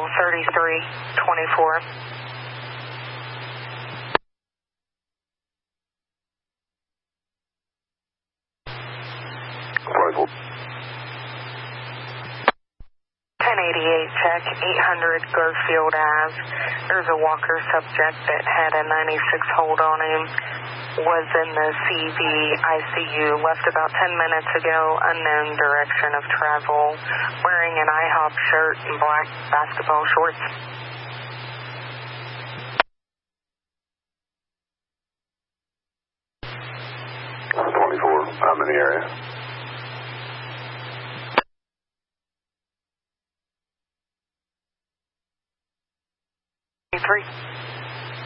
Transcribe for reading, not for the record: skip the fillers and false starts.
3324. Rifle. 1088 check, 800 Garfield Ave. There's a walker subject that had a 96 hold on him. Was in the CV ICU, left about 10 minutes ago, unknown direction of travel, wearing an IHOP shirt and black basketball shorts. I'm in the area. 3.